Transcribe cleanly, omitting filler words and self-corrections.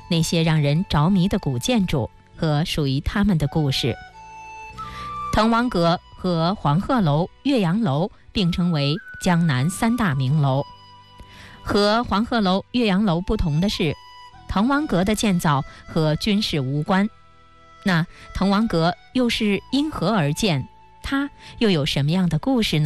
那些让人着迷的古建筑和属于他们的故事。滕王阁和黄鹤楼、岳阳楼并称为江南三大名楼。和黄鹤楼、岳阳楼不同的是，滕王阁的建造和军事无关。那滕王阁又是因何而建？它又有什么样的故事呢？